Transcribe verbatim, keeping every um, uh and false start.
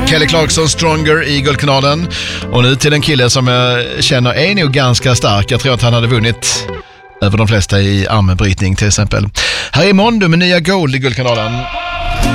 Kelly Clarkson, Stronger i Guldkanalen. Och nu till en kille som jag känner är nog ganska stark. Jag tror att han hade vunnit över de flesta i armbrytning till exempel. Här är Mondo med nya Gold i Guldkanalen.